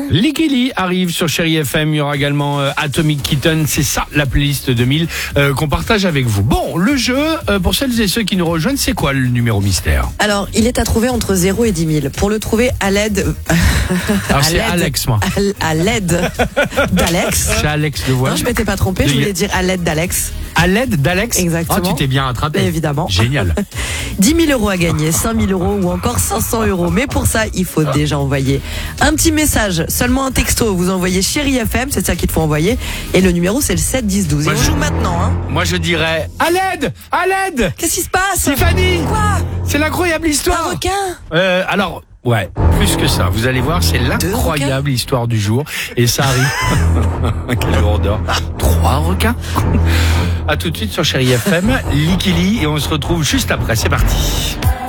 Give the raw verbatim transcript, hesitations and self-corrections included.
Likili arrive sur Chéri F M. Il y aura également euh, Atomic Kitten. C'est ça, la playlist deux mille euh, qu'on partage avec vous. Bon, le jeu, euh, pour celles et ceux qui nous rejoignent, c'est quoi le numéro mystère? Alors, il est à trouver entre zéro et dix mille. Pour le trouver à l'aide... Alors, à c'est l'aide- Alex, moi. À, à l'aide d'Alex. C'est Alex le voile. Non, je m'étais pas trompé, je De- voulais dire à l'aide d'Alex. À l'aide d'Alex. Exactement. Oh, tu t'es bien rattrapé. Évidemment. Génial. dix mille euros à gagner, cinq mille euros ou encore cinq cents euros. Mais pour ça, il faut déjà envoyer un petit message, seulement un texto. Vous envoyez Chéri F M, c'est ça qu'il faut envoyer. Et le numéro, c'est le sept dix douze. Et Moi, on je- joue maintenant, hein. Moi, je dirais à l'aide, à l'aide. Qu'est-ce qui se passe? Stéphanie, Quoi? c'est l'incroyable Un histoire. requin? Euh, alors, ouais, plus que ça. Vous allez voir, c'est l'incroyable histoire du jour. Et ça arrive. Quelle lourdeur. Trois requins. À tout de suite sur Chéri F M, Likili, et on se retrouve juste après. C'est parti.